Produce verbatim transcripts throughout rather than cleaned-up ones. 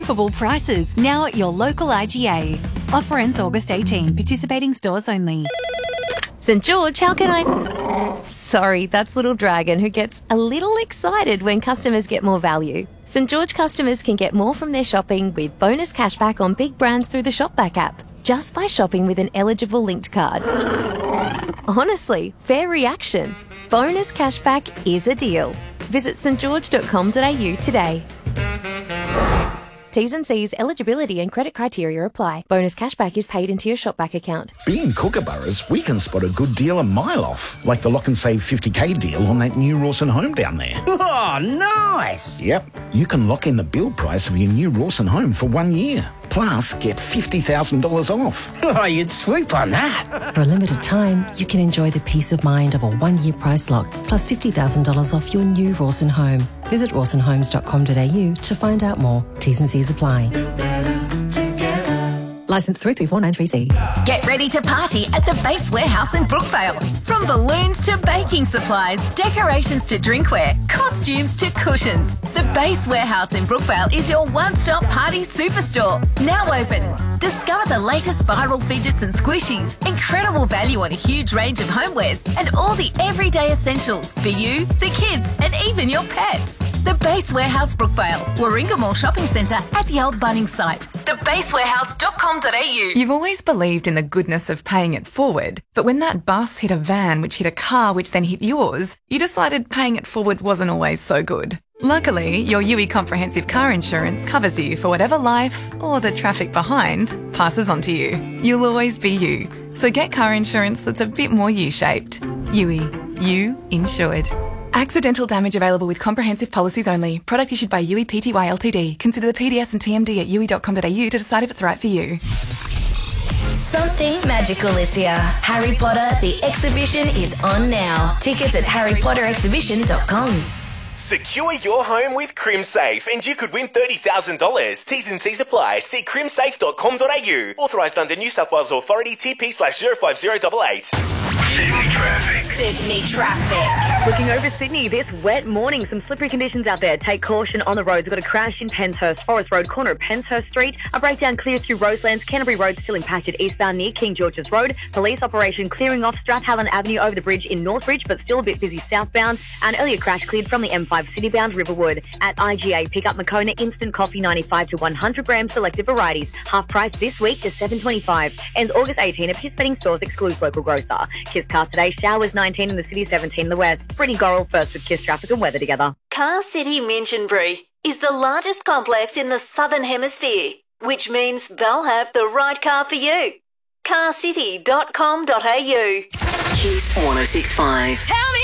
unbelievable prices now at your local I G A. Offer ends August eighteenth. Participating stores only. St George, how can I... Sorry, that's Little Dragon, who gets a little excited when customers get more value. St George customers can get more from their shopping with bonus cashback on big brands through the Shopback app, just by shopping with an eligible linked card. Honestly, fair reaction. Bonus cashback is a deal. Visit s t george dot com dot a u today. T's and C's, eligibility and credit criteria apply. Bonus cashback is paid into your Shopback account. Being Kookaburras, we can spot a good deal a mile off, like the Lock and Save fifty K deal on that new Rawson home down there. Oh, nice! Yep, you can lock in the build price of your new Rawson home for one year. Plus, get fifty thousand dollars off. Oh, you'd swoop on that. For a limited time, you can enjoy the peace of mind of a one-year price lock, plus fifty thousand dollars off your new Rawson home. Visit rawson homes dot com dot a u to find out more. T's and C's apply. Licence three three four nine three C. Get ready to party at the Base Warehouse in Brookvale. From balloons to baking supplies, decorations to drinkware, costumes to cushions. The Base Warehouse in Brookvale is your one-stop party superstore. Now open. Discover the latest viral fidgets and squishies, incredible value on a huge range of homewares, and all the everyday essentials for you, the kids, and even your pets. The Base Warehouse Brookvale, Warringah Mall Shopping Centre at the old Bunnings site. the base warehouse dot com dot a u. You've always believed in the goodness of paying it forward, but when that bus hit a van which hit a car which then hit yours, you decided paying it forward wasn't always so good. Luckily, your U I Comprehensive Car Insurance covers you for whatever life, or the traffic behind, passes on to you. You'll always be you. So get car insurance that's a bit more U-shaped. U I. You insured. Accidental damage available with comprehensive policies only. Product issued by U I Pty Ltd. Consider the P D S and T M D at u i dot com dot a u to decide if it's right for you. Something magical is here. Harry Potter, the exhibition is on now. Tickets at harry potter exhibition dot com. Secure your home with CrimSafe and you could win thirty thousand dollars. T's and C's apply. See crim safe dot com dot a u. Authorised under New South Wales Authority T P slash zero five zero eight eight. Sydney traffic. Sydney traffic. Looking over Sydney this wet morning, some slippery conditions out there. Take caution on the roads. We've got a crash in Penshurst, Forest Road, corner of Penshurst Street. A breakdown clear through Roselands. Canterbury Road still impacted eastbound near King George's Road. Police operation clearing off Strathallan Avenue over the bridge in Northbridge, but still a bit busy southbound. An earlier crash cleared from the M five citybound Riverwood. At I G A, pick up Moccona instant coffee ninety-five to one hundred grams selected varieties. Half price this week to seven twenty-five. Ends August eighteenth at participating stores, excludes local grocer. Kiss Cars today, showers nineteen in the city, seventeen in the west. Brittany Gorrell first with Kiss traffic and weather together. Car City Minchinbury is the largest complex in the Southern Hemisphere, which means they'll have the right car for you. car city dot com dot a u. Kiss one oh six point five. Tell me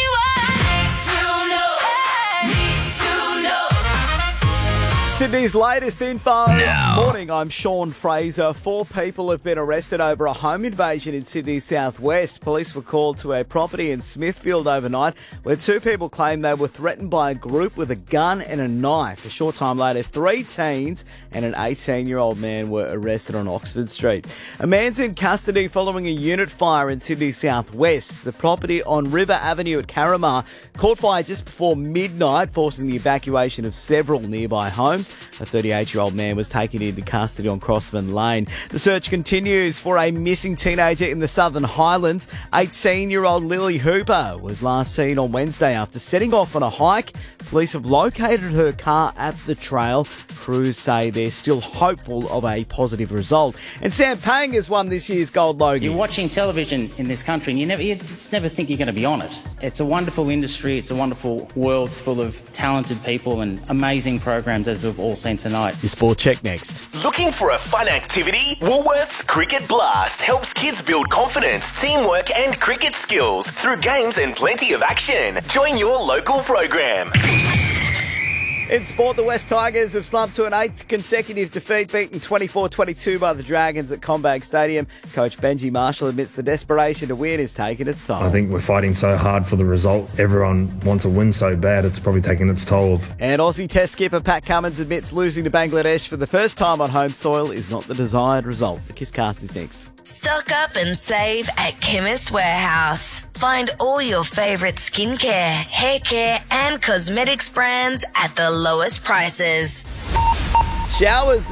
Sydney's latest info. Now. Morning, I'm Sean Fraser. Four people have been arrested over a home invasion in Sydney's southwest. Police were called to a property in Smithfield overnight where two people claimed they were threatened by a group with a gun and a knife. A short time later, three teens and an eighteen-year-old man were arrested on Oxford Street. A man's in custody following a unit fire in Sydney's southwest. The property on River Avenue at Carramar caught fire just before midnight, forcing the evacuation of several nearby homes. A thirty-eight-year-old man was taken into custody on Crossman Lane. The search continues for a missing teenager in the Southern Highlands. eighteen-year-old Lily Hooper was last seen on Wednesday after setting off on a hike. Police have located her car at the trail. Crews say they're still hopeful of a positive result. And Sam Pang has won this year's Gold Logie. You're watching television in this country and you never, you just never think you're going to be on it. It's a wonderful industry. It's a wonderful world full of talented people and amazing programs as we've all seen tonight. Your sport check next. Looking for a fun activity? Woolworths Cricket Blast helps kids build confidence, teamwork and cricket skills through games and plenty of action. Join your local program. In sport, the West Tigers have slumped to an eighth consecutive defeat, beaten twenty-four twenty-two by the Dragons at Combag Stadium. Coach Benji Marshall admits the desperation to win is taking its toll. I think we're fighting so hard for the result. Everyone wants a win so bad, it's probably taking its toll. And Aussie Test skipper Pat Cummins admits losing to Bangladesh for the first time on home soil is not the desired result. The Kisscast is next. Stock up and save at Chemist Warehouse. Find all your favourite skincare, hair care and cosmetics brands at the lowest prices. Showers